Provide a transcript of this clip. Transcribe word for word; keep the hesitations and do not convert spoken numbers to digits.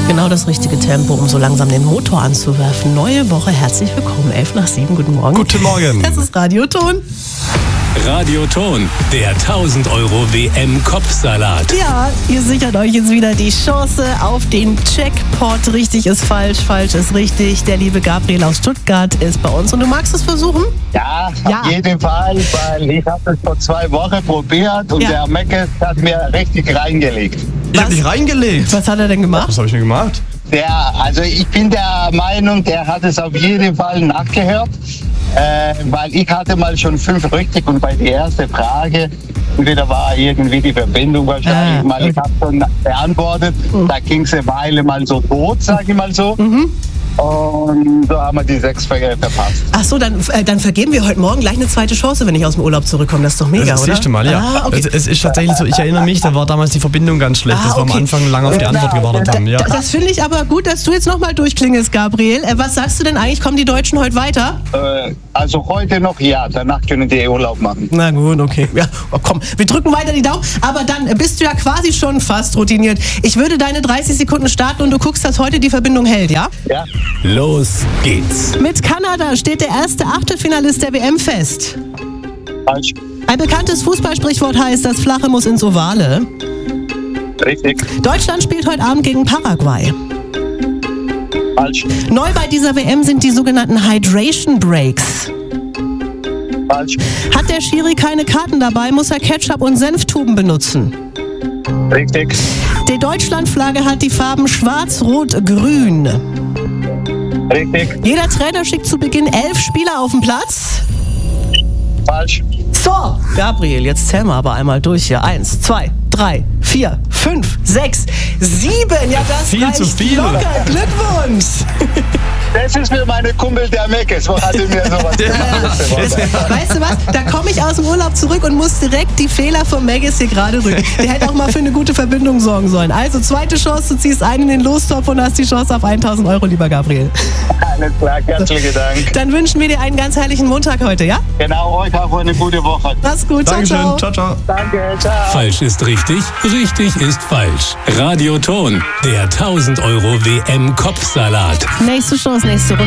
Genau das richtige Tempo, um so langsam den Motor anzuwerfen. Neue Woche, herzlich willkommen. elf nach sieben, guten Morgen. Guten Morgen. Das ist Radioton. Radioton, der tausend Euro W M-Kopfsalat. Ja, ihr sichert euch jetzt wieder die Chance auf den Jackpot. Richtig ist falsch, falsch ist richtig. Der liebe Gabriel aus Stuttgart ist bei uns und du magst es versuchen? Ja, Ja. auf jeden Fall, weil ich habe es vor zwei Wochen probiert und Ja. der Meckes hat mir richtig reingelegt. Ich hab dich reingelegt. Was hat er denn gemacht? Was habe ich denn gemacht? Der, also ich bin der Meinung, der hat es auf jeden Fall nachgehört, äh, weil ich hatte mal schon fünf richtig und bei der ersten Frage, entweder war irgendwie die Verbindung wahrscheinlich Ah, mal, ich okay. habe schon beantwortet, da ging es eine Weile mal so tot, sag ich mal so. Mhm. Und so haben wir die sechs ver- verpasst. Ach so, dann, äh, dann vergeben wir heute Morgen gleich eine zweite Chance, wenn ich aus dem Urlaub zurückkomme. Das ist doch mega, Das oder? siehst du mal, ja. Ah, okay. es, es ist tatsächlich so, ich erinnere mich, da war damals die Verbindung ganz schlecht, Ah, dass wir am okay. Anfang lange auf die Antwort gewartet haben. Ja. Da- Das finde ich aber gut, dass du jetzt nochmal durchklingelst, Gabriel. Äh, was sagst du denn eigentlich? Kommen die Deutschen heute weiter? Äh, also heute noch ja, danach können die Urlaub machen. Na gut, okay. Ja, oh, komm, wir drücken weiter die Daumen. Aber dann äh, bist du ja quasi schon fast routiniert. Ich würde deine dreißig Sekunden starten und du guckst, dass heute die Verbindung hält, ja? Ja, Los geht's. Mit Kanada steht der erste Achtelfinalist der W M fest. falsch, Ein bekanntes Fußballsprichwort heißt, das Flache muss ins Ovale. richtig, Deutschland spielt heute Abend gegen Paraguay. falsch, Neu bei dieser W M sind die sogenannten Hydration Breaks. falsch, Hat der Schiri keine Karten dabei, muss er Ketchup und Senftuben benutzen. richtig, Die Deutschlandflagge hat die Farben schwarz, rot, grün. richtig, Jeder Trainer schickt zu Beginn elf Spieler auf den Platz. falsch, So, Gabriel, jetzt zählen wir aber einmal durch hier. Eins, zwei, drei, vier, fünf, sechs, sieben. Ja, das Viel reicht zu viel. locker. Glückwunsch. Das ist für meine Kumpel der Meckes, wo hatte mir sowas gemacht. Weißt du was? Da komme ich aus dem Urlaub zurück und muss direkt die Fehler von Maggis hier gerade rücken. Der hätte auch mal für eine gute Verbindung sorgen sollen. Also, zweite Chance, du ziehst ein in den Lostopf und hast die Chance auf tausend Euro, lieber Gabriel. Alles klar, herzlichen Dank. Dann wünschen wir dir einen ganz herrlichen Montag heute, ja? Genau, euch auch eine gute Woche. Mach's gut, ciao, Dankeschön. ciao. Ciao, ciao. Danke, ciao. Falsch ist richtig, richtig ist falsch. Radioton, der tausend Euro W M-Kopfsalat. Nächste Chance, nächste Runde.